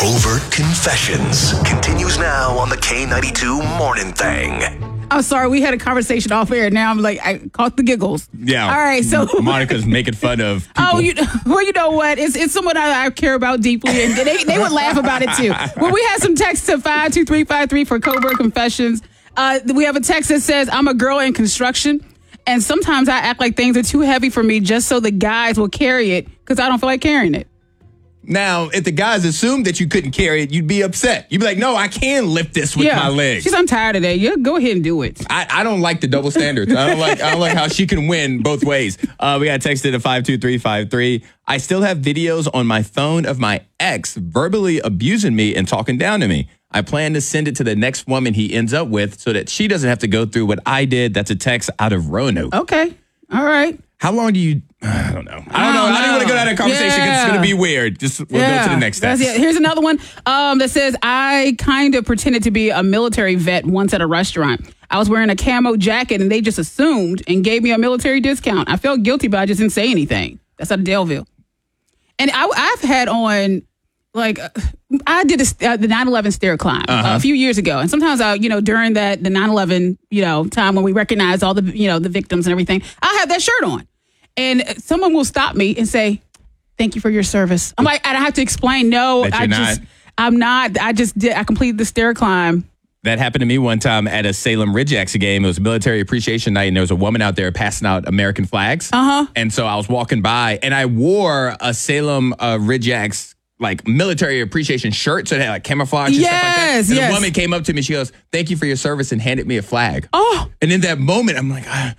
Covert Confessions continues now on the K92 Morning Thing. I'm sorry, we had a conversation off air. Now I'm like, I caught the giggles. Yeah. All right, so Monica's making fun of people. Oh, you know what? It's someone I care about deeply, and they would laugh about it too. Well, we had some texts to 52353 for Covert Confessions. We have a text that says, I'm a girl in construction, and sometimes I act like things are too heavy for me just so the guys will carry it because I don't feel like carrying it. Now, if the guys assumed that you couldn't carry it, you'd be upset. You'd be like, no, I can lift this with my legs. She's, I'm tired of that. Yeah, go ahead and do it. I don't like the double standards. I don't like how she can win both ways. We got texted to 52353. I still have videos on my phone of my ex verbally abusing me and talking down to me. I plan to send it to the next woman he ends up with so that she doesn't have to go through what I did. That's a text out of Roanoke. Okay. All right. How long do you... I don't know. I don't want to go down that conversation because it's going to be weird. We'll go to the next text. Here's another one that says, I kind of pretended to be a military vet once at a restaurant. I was wearing a camo jacket and they just assumed and gave me a military discount. I felt guilty, but I just didn't say anything. That's out of Delville. And I've had on... Like, I did the 9/11 stair climb a few years ago. And sometimes during the 9/11, time when we recognize all the, the victims and everything, I'll have that shirt on. And someone will stop me and say, thank you for your service. I'm like, and I have to explain, I'm not. I completed the stair climb. That happened to me one time at a Salem Ridgeax game. It was Military Appreciation Night, and there was a woman out there passing out American flags. And so I was walking by, and I wore a Salem Ridgeax like military appreciation shirt, so it had like camouflage and stuff like that. And the woman came up to me, she goes, thank you for your service, and handed me a flag. Oh. And in that moment, I'm like, and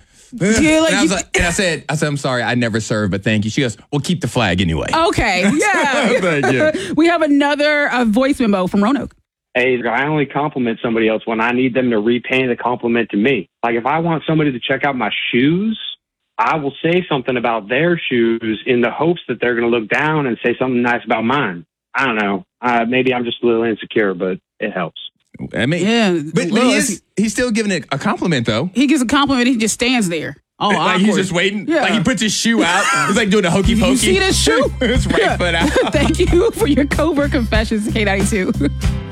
I said, I'm sorry, I never served, but thank you. She goes, well, keep the flag anyway. Okay, yeah. Thank you. We have another voice memo from Roanoke. Hey, I only compliment somebody else when I need them to repay the compliment to me. Like if I want somebody to check out my shoes, I will say something about their shoes in the hopes that they're going to look down and say something nice about mine. I don't know. Maybe I'm just a little insecure, but it helps. I mean, but he's still giving it a compliment, though. He gives a compliment. He just stands there. Oh, like he's just waiting. Yeah. Like he puts his shoe out. He's like doing a hokey pokey. You see this shoe? His right foot out. Thank you for your Covert Confessions, K92.